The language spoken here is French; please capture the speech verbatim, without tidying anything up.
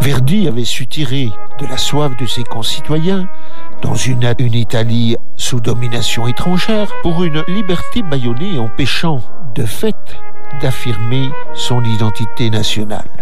Verdi avait su tirer de la soif de ses concitoyens dans une, une Italie sous domination étrangère pour une liberté bâillonnée empêchant de fait d'affirmer son identité nationale.